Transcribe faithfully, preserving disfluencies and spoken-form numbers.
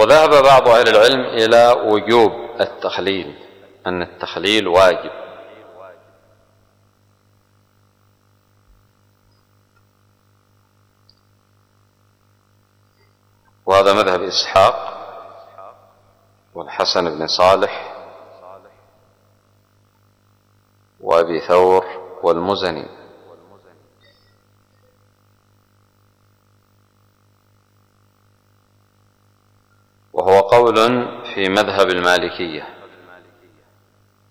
وذهب بعض أهل العلم إلى وجوب التخليل، أن التخليل واجب، وهذا مذهب إسحاق والحسن بن صالح وأبي ثور والمزني. وهو قول في مذهب المالكية،